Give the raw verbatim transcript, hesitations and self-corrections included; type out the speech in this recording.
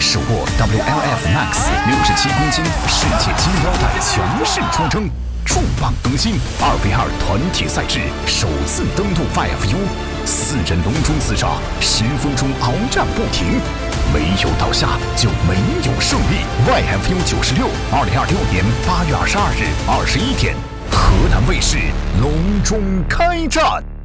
手握 W L F Max 六十七公斤世界金腰带强势冲锋，重磅更新二 v 二团体赛制首次登陆 Y F U， 四人龙中厮杀，十分钟鏖战不停，没有倒下就没有胜利。Y F U 九十六，二零二六年八月二十二日二十一点，河南卫视隆中开战。